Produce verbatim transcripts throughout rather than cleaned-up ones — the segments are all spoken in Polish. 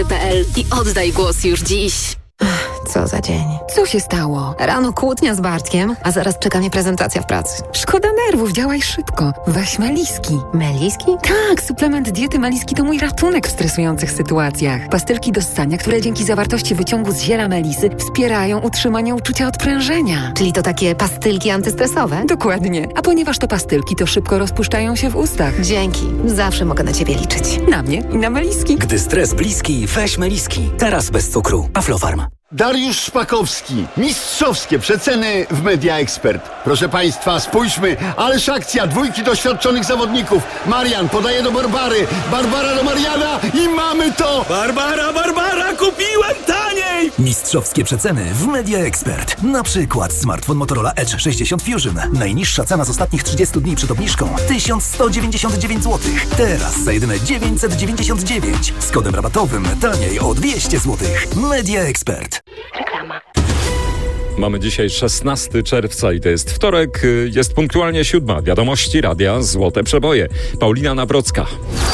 kropka p l i oddaj głos już dziś. Co za dzień. Co się stało? Rano kłótnia z Bartkiem, a zaraz czeka mnie prezentacja w pracy. Szkoda nerwów, działaj szybko. Weź Meliski. Meliski? Tak, suplement diety Meliski to mój ratunek w stresujących sytuacjach. Pastylki do ssania, które dzięki zawartości wyciągu z ziela melisy wspierają utrzymanie uczucia odprężenia. Czyli to takie pastylki antystresowe? Dokładnie. A ponieważ to pastylki, to szybko rozpuszczają się w ustach. Dzięki. Zawsze mogę na ciebie liczyć. Na mnie i na Meliski. Gdy stres bliski, weź Meliski. Teraz bez cukru. Aflofarm. Dariusz Szpakowski. Mistrzowskie przeceny w Media Expert. Proszę Państwa, spójrzmy, ależ akcja, dwójki doświadczonych zawodników. Marian podaje do Barbary, Barbara do Mariana i mamy to! Barbara, Barbara, kupiłem taniej! Mistrzowskie przeceny w Media Expert. Na przykład smartfon Motorola Edge sześćdziesiąt Fusion. Najniższa cena z ostatnich trzydziestu dni przed obniżką tysiąc sto dziewięćdziesiąt dziewięć złotych. Teraz za jedyne dziewięćset dziewięćdziesiąt dziewięć. Z kodem rabatowym taniej o dwieście złotych. Media Expert. Reklama. Mamy dzisiaj szesnastego czerwca i to jest wtorek. Jest punktualnie siódma. Wiadomości Radia Złote Przeboje. Paulina Nawrocka.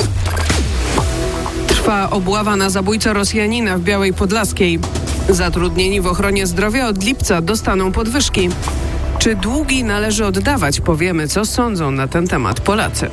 Trwa obława na zabójcę Rosjanina w Białej Podlaskiej. Zatrudnieni w ochronie zdrowia od lipca dostaną podwyżki. Czy długi należy oddawać? Powiemy, co sądzą na ten temat Polacy.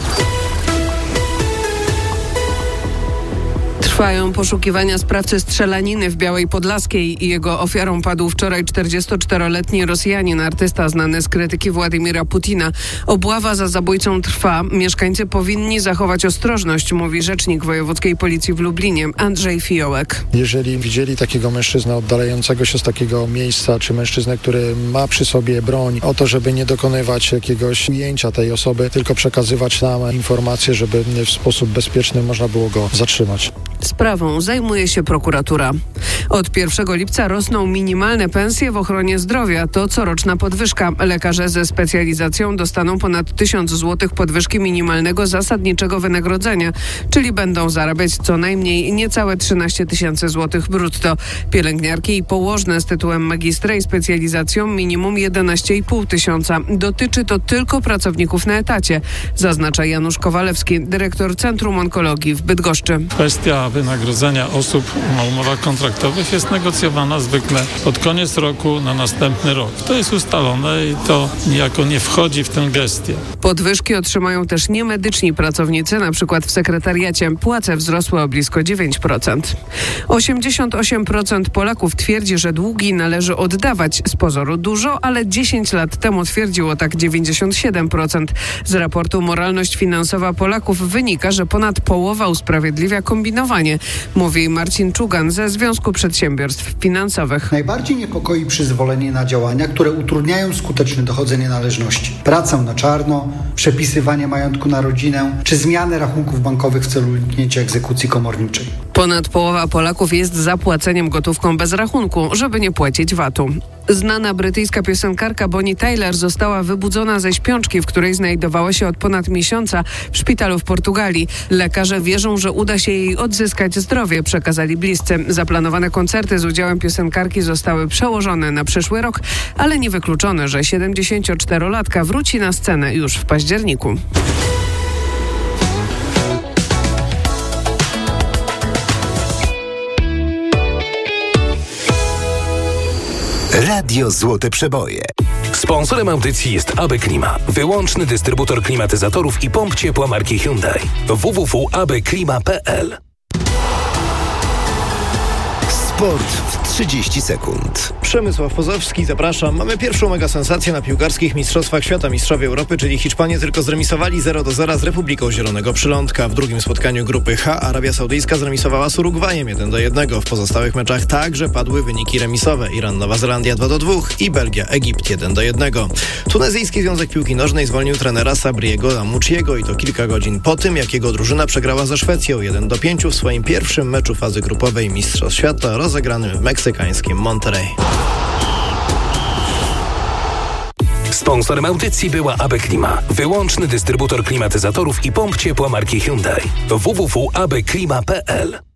Trwają poszukiwania sprawcy strzelaniny w Białej Podlaskiej i jego ofiarą padł wczoraj czterdziestoczteroletni Rosjanin, artysta znany z krytyki Władimira Putina. Obława za zabójcą trwa. Mieszkańcy powinni zachować ostrożność, mówi rzecznik wojewódzkiej policji w Lublinie Andrzej Fiołek. Jeżeli widzieli takiego mężczyznę oddalającego się z takiego miejsca, czy mężczyznę, który ma przy sobie broń, o to, żeby nie dokonywać jakiegoś ujęcia tej osoby, tylko przekazywać nam informacje, żeby w sposób bezpieczny można było go zatrzymać. Sprawą zajmuje się prokuratura. Od pierwszego lipca rosną minimalne pensje w ochronie zdrowia. To coroczna podwyżka. Lekarze ze specjalizacją dostaną ponad tysiąc złotych podwyżki minimalnego zasadniczego wynagrodzenia, czyli będą zarabiać co najmniej niecałe trzynaście tysięcy złotych brutto. Pielęgniarki i położne z tytułem magistra i specjalizacją minimum jedenaście i pół tysiąca. Dotyczy to tylko pracowników na etacie, zaznacza Janusz Kowalewski, dyrektor Centrum Onkologii w Bydgoszczy. Kwestia wynagrodzenia osób na umowach kontraktowych jest negocjowana zwykle pod koniec roku na następny rok. To jest ustalone i to niejako nie wchodzi w tę gestię. Podwyżki otrzymają też niemedyczni pracownicy, na przykład w sekretariacie. Płace wzrosły o blisko dziewięć procent. osiemdziesiąt osiem procent Polaków twierdzi, że długi należy oddawać. Z pozoru dużo, ale dziesięć lat temu twierdziło tak dziewięćdziesiąt siedem procent. Z raportu Moralność finansowa Polaków wynika, że ponad połowa usprawiedliwia kombinowanie, mówi Marcin Czugan ze Związku Przedsiębiorstw Finansowych. Najbardziej niepokoi przyzwolenie na działania, które utrudniają skuteczne dochodzenie należności. Pracę na czarno, przepisywanie majątku na rodzinę, czy zmianę rachunków bankowych w celu uniknięcia egzekucji komorniczej. Ponad połowa Polaków jest za płaceniem gotówką bez rachunku, żeby nie płacić vatu. Znana brytyjska piosenkarka Bonnie Tyler została wybudzona ze śpiączki, w której znajdowała się od ponad miesiąca w szpitalu w Portugalii. Lekarze wierzą, że uda się jej odzyskać zdrowie, przekazali bliscy. Zaplanowane koncerty z udziałem piosenkarki zostały przełożone na przyszły rok, ale niewykluczone, że siedemdziesięcioczterolatka wróci na scenę już w październiku. Radio Złote Przeboje. Sponsorem audycji jest A B Klima, wyłączny dystrybutor klimatyzatorów i pomp ciepła marki Hyundai. w w w kropka a b klima kropka p l. Sport w trzydzieści sekund. Przemysław Pozowski, zapraszam. Mamy pierwszą mega sensację na piłkarskich Mistrzostwach Świata. Mistrzowie Europy, czyli Hiszpanie, tylko zremisowali zero do zera z Republiką Zielonego Przylądka. W drugim spotkaniu grupy H Arabia Saudyjska zremisowała z Urugwajem jeden do jednego. W pozostałych meczach także padły wyniki remisowe. Iran, Nowa Zelandia dwa do dwóch i Belgia, Egipt jeden do jednego. Tunezyjski Związek Piłki Nożnej zwolnił trenera Sabriego Lamouchiego i to kilka godzin po tym, jak jego drużyna przegrała ze Szwecją jeden do pięciu w swoim pierwszym meczu fazy grupowej Mistrzostw Świata rozegranym w meksykańskim Monterrey. Sponsorem audycji była A B Klima, wyłączny dystrybutor klimatyzatorów i pomp ciepła marki Hyundai. w w w kropka a b klima kropka p l.